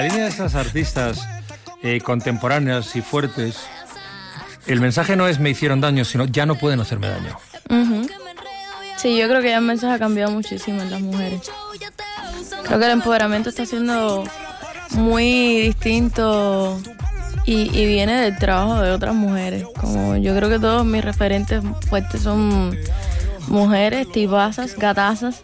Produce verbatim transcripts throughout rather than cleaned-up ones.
La línea de esas artistas eh, contemporáneas y fuertes, el mensaje no es me hicieron daño, sino ya no pueden hacerme daño. Uh-huh. Sí, yo creo que ya el mensaje ha cambiado muchísimo en las mujeres. Creo que el empoderamiento está siendo muy distinto y, y viene del trabajo de otras mujeres. Como yo creo que todos mis referentes fuertes son mujeres, tipazas, gatazas.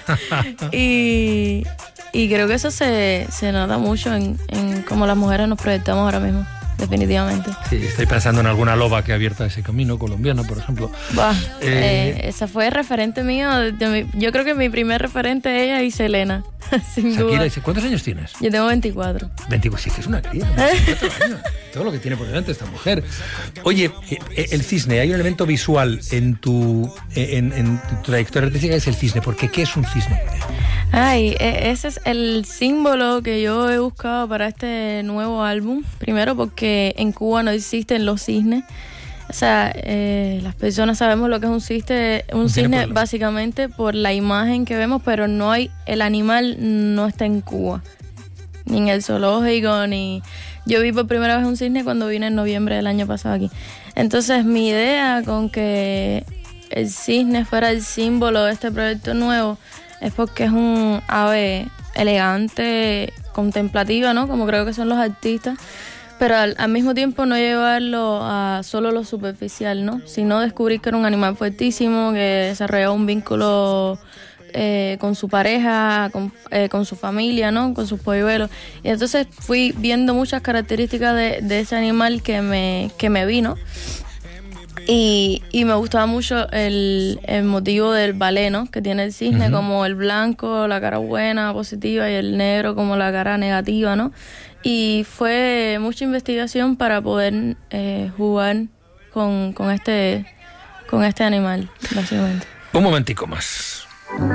y, y creo que eso se, se nota mucho en, en cómo las mujeres nos proyectamos ahora mismo. Definitivamente. Sí, estoy pensando en alguna loba que ha abierto ese camino, colombiana, por ejemplo. Bah, eh, eh, esa fue el referente mío. De, de mi, yo creo que mi primer referente es ella y Selena. Sin Shakira duda. dice, ¿cuántos años tienes? Yo tengo veinticuatro. veinticuatro, sí, que es una cría. veinticuatro años. Todo lo que tiene por delante esta mujer. Oye, eh, el cisne, hay un elemento visual en tu, en, en tu trayectoria artística, es el cisne. ¿Por qué? ¿Qué es un cisne? Ay, ese es el símbolo que yo he buscado para este nuevo álbum. Primero porque en Cuba no existen los cisnes. O sea, eh, las personas sabemos lo que es un cisne, un cisne básicamente por la imagen que vemos, pero no hay, el animal no está en Cuba, ni en el zoológico, ni... Yo vi por primera vez un cisne cuando vine en noviembre del año pasado aquí. Entonces mi idea con que el cisne fuera el símbolo de este proyecto nuevo es porque es un ave elegante, contemplativa, ¿no? Como creo que son los artistas, pero al, al mismo tiempo no llevarlo a solo lo superficial, ¿no? Sino descubrir que era un animal fuertísimo, que desarrollaba un vínculo eh, con su pareja, con, eh, con su familia, ¿no? Con sus polluelos. Y entonces fui viendo muchas características de, de ese animal que me, que me vino. Y, y me gustaba mucho el, el motivo del ballet, ¿no? Que tiene el cisne, uh-huh. Como el blanco, la cara buena, positiva, y el negro como la cara negativa, ¿no? Y fue mucha investigación para poder eh, jugar con, con, este, con este animal, básicamente. Un momentico más.